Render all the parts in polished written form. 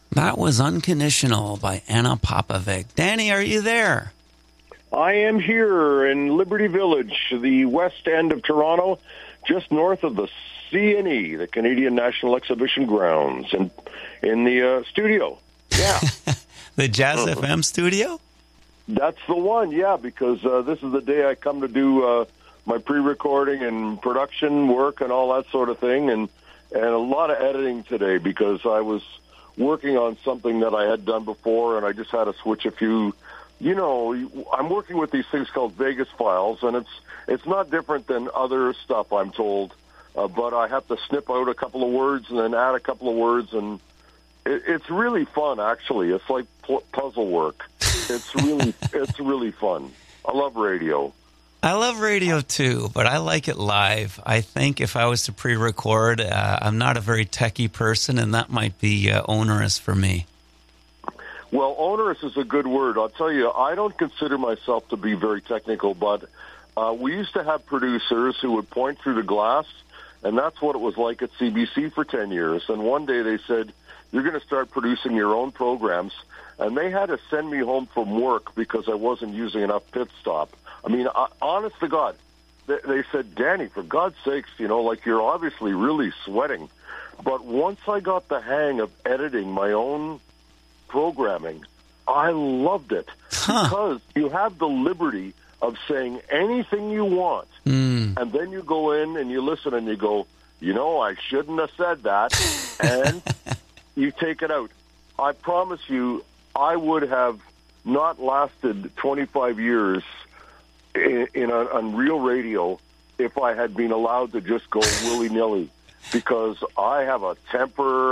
That was Unconditional by Anna Popovic. Danny, are you there? I am here in Liberty Village, the west end of Toronto, just north of the CNE, the Canadian National Exhibition Grounds, and in the studio. Yeah. The Jazz FM studio? That's the one, yeah, because this is the day I come to do my pre-recording and production work and all that sort of thing, and a lot of editing today because I was working on something that I had done before, and I just had to switch a few. You know, I'm working with these things called Vegas files, and it's not different than other stuff, I'm told, but I have to snip out a couple of words and then add a couple of words, and it's really fun, actually. It's like puzzle work. It's really fun. I love radio. I love radio too, but I like it live. I think if I was to pre-record, I'm not a very techie person, and that might be onerous for me. Well, onerous is a good word. I'll tell you, I don't consider myself to be very technical, but we used to have producers who would point through the glass, and that's what it was like at CBC for 10 years. And one day they said, you're going to start producing your own programs. And they had to send me home from work because I wasn't using enough pit stop. I mean, honest to God, they said, Danny, for God's sakes, you know, like you're obviously really sweating. But once I got the hang of editing my own programming, I loved it because you have the liberty of saying anything you want. And then you go in and you listen and you go, you know, I shouldn't have said that. And you take it out. I promise you, I would have not lasted 25 years on real radio if I had been allowed to just go willy-nilly, because I have a temper.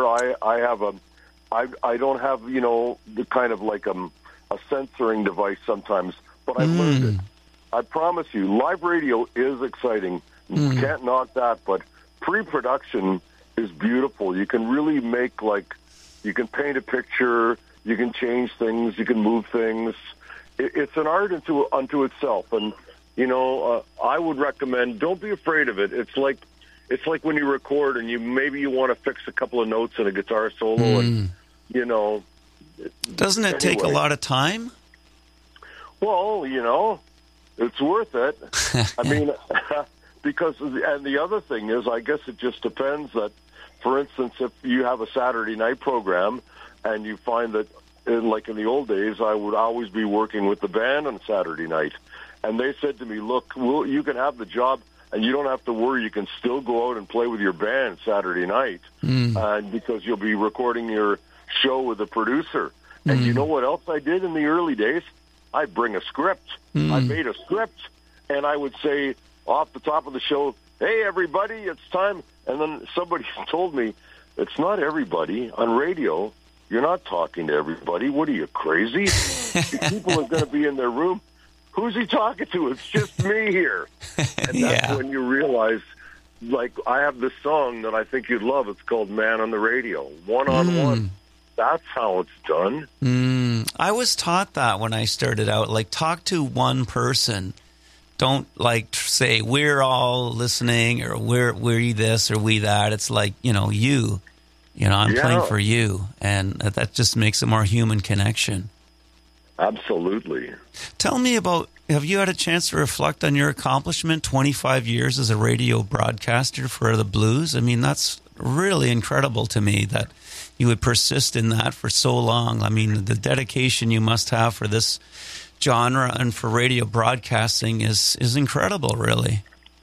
I don't have, you know, the kind of like a censoring device sometimes, but I've learned it. I promise you, live radio is exciting. You can't knock that, but pre-production is beautiful. You can really make, like, you can paint a picture, you can change things, you can move things. It's an art unto itself, and you know, I would recommend. Don't be afraid of it. It's like when you record and you want to fix a couple of notes in a guitar solo, and you know, doesn't it take a lot of time? Well, you know, it's worth it. I mean, because and the other thing is, I guess it just depends. That, for instance, if you have a Saturday night program and you find that, like in the old days, I would always be working with the band on Saturday night. And they said to me, look, you can have the job and you don't have to worry. You can still go out and play with your band Saturday night because you'll be recording your show with the producer. And you know what else I did in the early days? I'd bring a script. I made a script, and I would say off the top of the show, hey, everybody, it's time. And then somebody told me, it's not everybody on radio. You're not talking to everybody. What are you, crazy? People are going to be in their room. Who's he talking to? It's just me here. And that's when you realize, like, I have this song that I think you'd love. It's called Man on the Radio, one-on-one. That's how it's done. I was taught that when I started out. Like, talk to one person. Don't, like, say, we're all listening, or we're this or we that. It's like, you know, I'm playing for you. And that just makes a more human connection. Absolutely. Tell me about, have you had a chance to reflect on your accomplishment, 25 years as a radio broadcaster for the blues? I mean, that's really incredible to me that you would persist in that for so long. I mean, the dedication you must have for this genre and for radio broadcasting is incredible, really.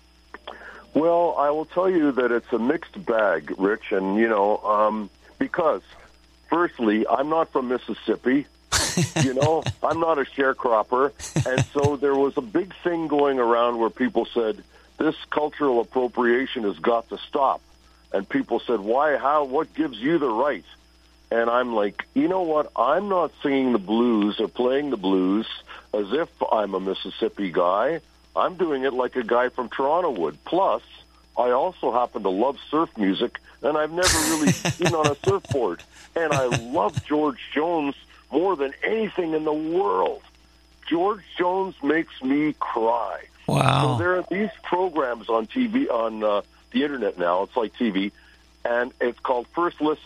Well, I will tell you that it's a mixed bag, Rich, and, you know, because, firstly, I'm not from Mississippi. You know, I'm not a sharecropper. And so there was a big thing going around where people said, this cultural appropriation has got to stop. And people said, why, how, what gives you the right? And I'm like, you know what? I'm not singing the blues or playing the blues as if I'm a Mississippi guy. I'm doing it like a guy from Toronto would. Plus, I also happen to love surf music, and I've never really been on a surfboard. And I love George Jones more than anything in the world. George Jones makes me cry. Wow. So there are these programs on TV, on the internet now. It's like TV, and it's called First Listen.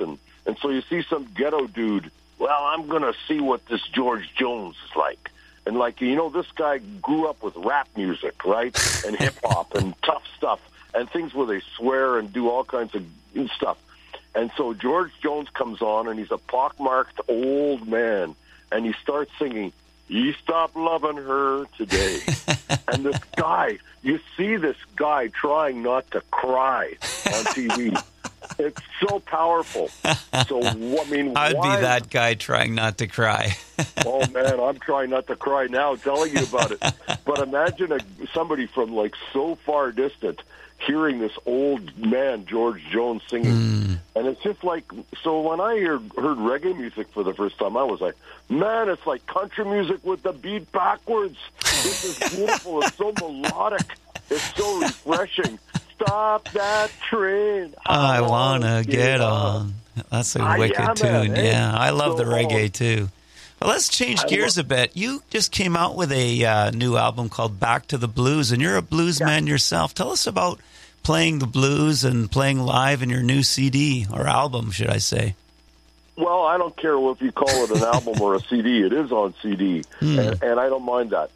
And so you see some ghetto dude, well, I'm going to see what this George Jones is like. And like, this guy grew up with rap music, right? And hip-hop and tough stuff and things where they swear and do all kinds of stuff. And so George Jones comes on, and he's a pockmarked old man, and he starts singing, "You Stop Loving Her Today." And this guy, you see this guy trying not to cry on TV. It's so powerful. So, I mean, I'd be that guy trying not to cry. Oh, man, I'm trying not to cry now telling you about it. But imagine somebody from, like, so far distant hearing this old man, George Jones, singing. And it's just like, so when I heard reggae music for the first time, I was like, man, it's like country music with the beat backwards. This is beautiful. It's so melodic. It's so refreshing. Stop that train. I want to get on. That's a wicked tune. Man, yeah, I love the reggae, too. Well, let's change gears a bit. You just came out with a new album called Back to the Blues, and you're a blues man yourself. Tell us about playing the blues and playing live in your new CD, or album, should I say. Well, I don't care if you call it an album or a CD. It is on CD, and I don't mind that.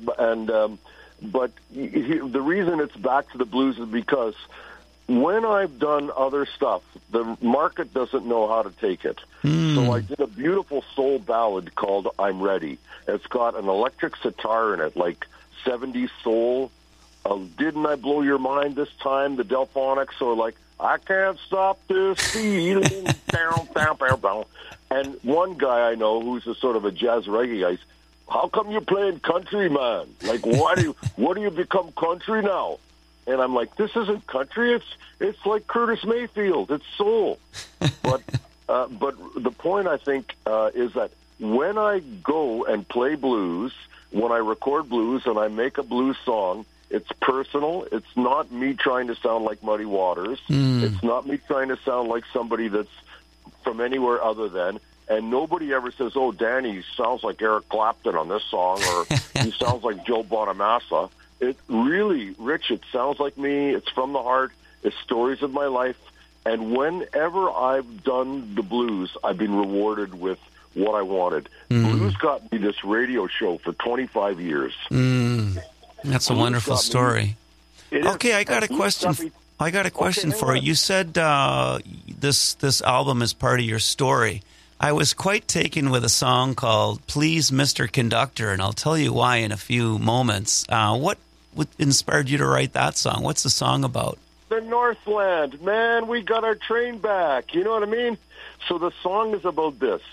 But the reason it's Back to the Blues is because when I've done other stuff, the market doesn't know how to take it. So I did a beautiful soul ballad called I'm Ready. It's got an electric sitar in it, like 70s soul. Didn't I blow your mind this time? The Delphonics are like, I can't stop this feeling. Down, down, down, down. And one guy I know who's a sort of a jazz reggae guy, how come you're playing country, man? Like, what do you become country now? And I'm like, this isn't country. It's like Curtis Mayfield. It's soul. But the point, I think, is that when I go and play blues, when I record blues and I make a blues song, it's personal. It's not me trying to sound like Muddy Waters. It's not me trying to sound like somebody that's from anywhere other than. And nobody ever says, oh, Danny sounds like Eric Clapton on this song, or he sounds like Joe Bonamassa. It really, Rich, it sounds like me. It's from the heart. It's stories of my life. And whenever I've done the blues, I've been rewarded with what I wanted. Blues got me this radio show for 25 years. That's a wonderful story. Okay, I got a question for you. You said this album is part of your story. I was quite taken with a song called Please, Mr. Conductor, and I'll tell you why in a few moments. What inspired you to write that song? What's the song about? The Northland. Man, we got our train back. You know what I mean? So the song is about this.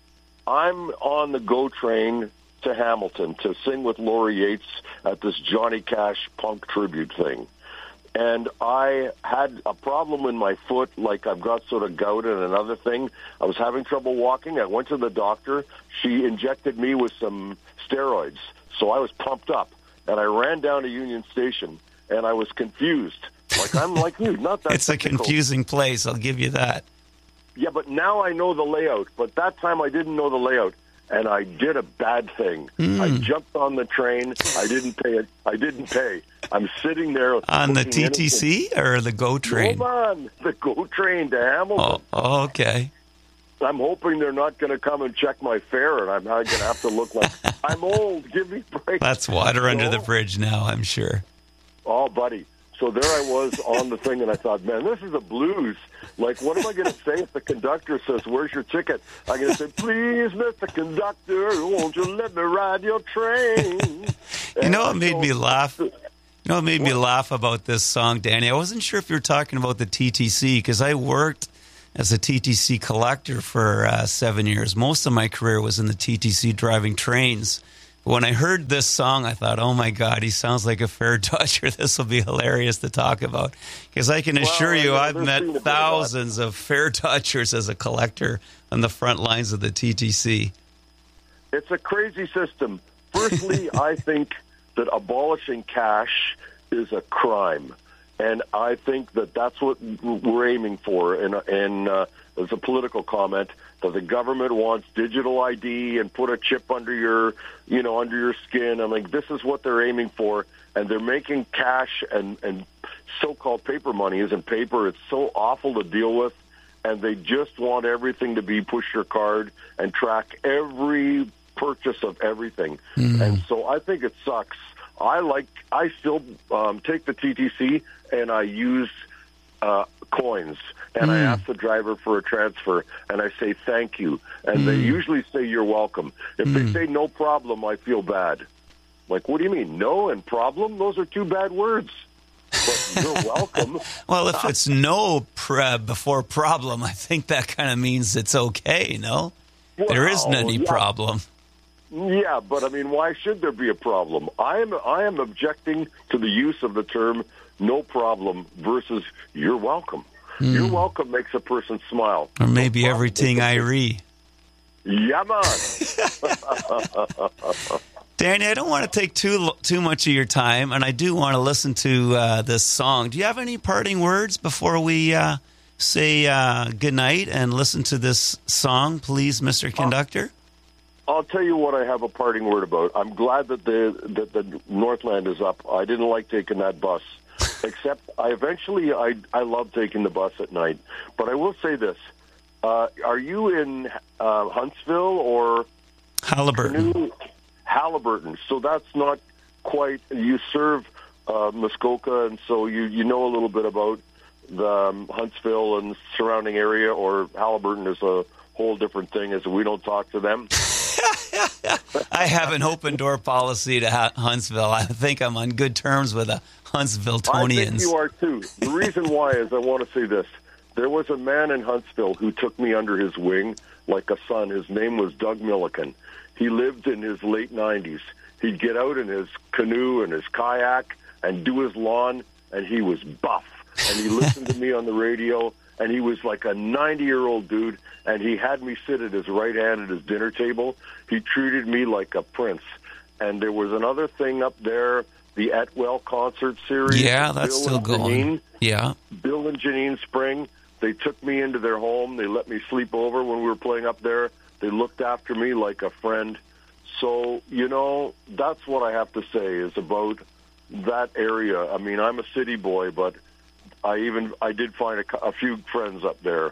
I'm on the GO train to Hamilton to sing with Laurie Yates at this Johnny Cash punk tribute thing. And I had a problem in my foot, like I've got sort of gout and another thing. I was having trouble walking. I went to the doctor. She injected me with some steroids. So I was pumped up. And I ran down to Union Station, and I was confused. Like, I'm like you, not that It's technical. A confusing place, I'll give you that. Yeah, but now I know the layout. But that time I didn't know the layout. And I did a bad thing. I jumped on the train. I didn't pay it. I didn't pay. I'm sitting there on the TTC or the GO train. Hold on, the GO train to Hamilton. Oh, okay. I'm hoping they're not going to come and check my fare, and I'm not going to have to look like I'm old. Give me a break. That's water under the bridge now, I'm sure. Oh, buddy. So there I was on the thing, and I thought, man, this is a blues. Like, what am I going to say if the conductor says, where's your ticket? I'm going to say, please, Mr. Conductor, won't you let me ride your train? You know what made me laugh? You know what made me laugh about this song, Danny? I wasn't sure if you were talking about the TTC, because I worked as a TTC collector for 7 years. Most of my career was in the TTC driving trains. When I heard this song, I thought, oh, my God, he sounds like a fare toucher. This will be hilarious to talk about. Because I can assure you, I've met thousands of fare touchers as a collector on the front lines of the TTC. It's a crazy system. Firstly, I think that abolishing cash is a crime. And I think that that's what we're aiming for. And as a political comment, that the government wants digital ID and put a chip under your skin. I'm like, this is what they're aiming for. And they're making cash and so-called paper money isn't paper. It's so awful to deal with. and they just want everything to be push your card and track every purchase of everything. And so I think it sucks. I still take the TTC and I use coins, and I ask the driver for a transfer, and I say thank you, and they usually say you're welcome. If they say no problem, I feel bad. Like, what do you mean, no and problem? Those are two bad words. But you're welcome. Well, if it's no before problem, I think that kind of means it's okay, no? Well, there isn't any problem. Yeah, but I mean, why should there be a problem? I am objecting to the use of the term no problem versus you're welcome. You're welcome makes a person smile. Or maybe everything I re. Yeah, man. Danny, I don't want to take too much of your time, and I do want to listen to this song. Do you have any parting words before we say goodnight and listen to this song, please, Mr. Conductor? I'll tell you what I have a parting word about. I'm glad that the Northland is up. I didn't like taking that bus, except I love taking the bus at night. But I will say this. Are you in Huntsville or Haliburton? Haliburton. So that's not quite, you serve Muskoka, and so you know a little bit about the Huntsville and surrounding area, or Haliburton is a whole different thing as we don't talk to them. I have an open door policy to Huntsville. I think I'm on good terms with the Huntsville-tonians. I think you are too. The reason why is I want to say this. There was a man in Huntsville who took me under his wing like a son. His name was Doug Milliken. He lived in his late 90s. He'd get out in his canoe and his kayak and do his lawn, and he was buff. And he listened to me on the radio, and he was like a 90-year-old dude, and he had me sit at his right hand at his dinner table. He treated me like a prince. And there was another thing up there, the Atwell concert series. Yeah, that's still going. Yeah. Bill and Janine Spring, they took me into their home. They let me sleep over when we were playing up there. They looked after me like a friend. So, that's what I have to say is about that area. I mean, I'm a city boy, but I did find a few friends up there,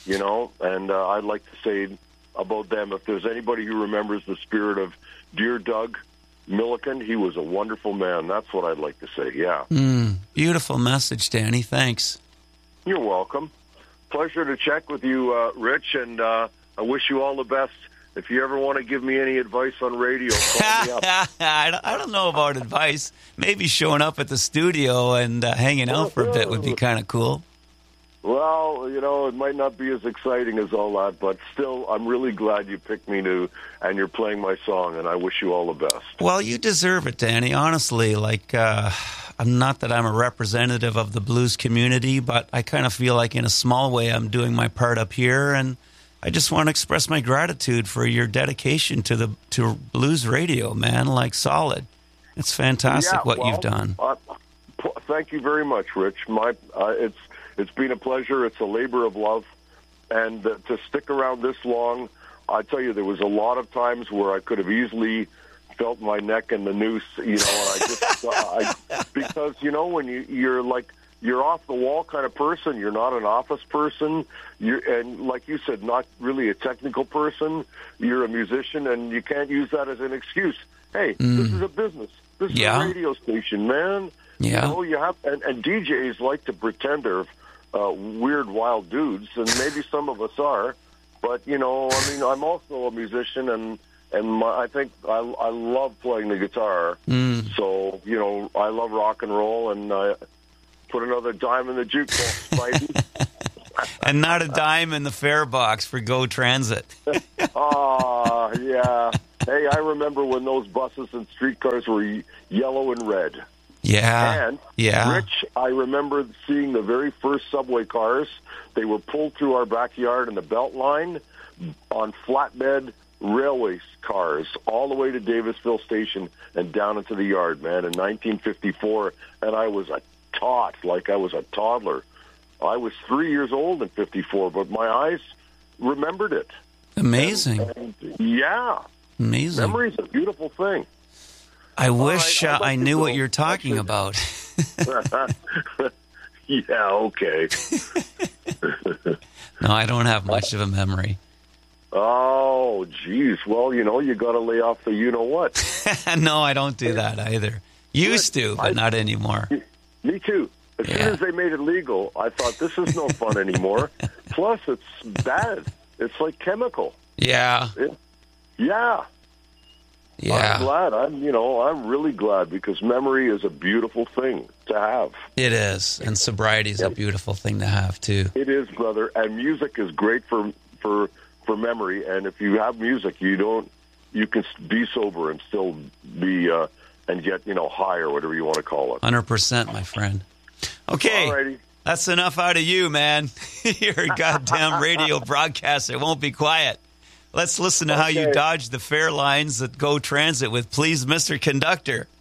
and I'd like to say about them, if there's anybody who remembers the spirit of dear Doug Milliken, he was a wonderful man. That's what I'd like to say, yeah. Beautiful message, Danny. Thanks. You're welcome. Pleasure to check with you, Rich, and I wish you all the best. If you ever want to give me any advice on radio, call me up. I don't know about advice. Maybe showing up at the studio and hanging out for a bit would be kind of cool. Well, it might not be as exciting as all that, but still, I'm really glad you picked me and you're playing my song, and I wish you all the best. Well, you deserve it, Danny. Honestly, I'm not that I'm a representative of the blues community, but I kind of feel like in a small way I'm doing my part up here, and I just want to express my gratitude for your dedication to blues radio, man. Solid. It's fantastic what you've done. Thank you very much, Rich. It's been a pleasure. It's a labor of love, and to stick around this long, I tell you, there was a lot of times where I could have easily felt my neck in the noose, and because when you're off the wall kind of person. You're not an office person. And like you said, not really a technical person. You're a musician, and you can't use that as an excuse. Hey, this is a business. This is a radio station, man. Yeah. You have, and DJs like to pretend they're weird, wild dudes, and maybe some of us are. But I'm also a musician, and I think I love playing the guitar. So I love rock and roll, and I put another dime in the jukebox, Spidey. And not a dime in the fare box for Go Transit. Yeah. Hey, I remember when those buses and streetcars were yellow and red. Yeah. And, yeah. Rich, I remember seeing the very first subway cars. They were pulled through our backyard in the belt line on flatbed railway cars all the way to Davisville Station and down into the yard, man, in 1954. And I was a tot, like I was a toddler. I was 3 years old in 54, but my eyes remembered it. Amazing. And yeah. Amazing. Memory's a beautiful thing. I wish I knew what you're talking about. Yeah, okay. No, I don't have much of a memory. Oh, geez. Well, you got to lay off the you-know-what. No, I don't do that either. Used to, but not anymore. Me too. As soon as they made it legal, I thought, this is no fun anymore. Plus, it's bad. It's like chemical. Yeah. Yeah. I'm glad. I'm really glad, because memory is a beautiful thing to have. It is. And sobriety is a beautiful thing to have, too. It is, brother. And music is great for memory. And if you have music, you can be sober and still be, and get, high or whatever you want to call it. 100%, my friend. Okay. Alrighty. That's enough out of you, man. You're a goddamn radio broadcaster. It won't be quiet. Let's listen to how you dodge the fare lines at GO Transit with Please, Mr. Conductor.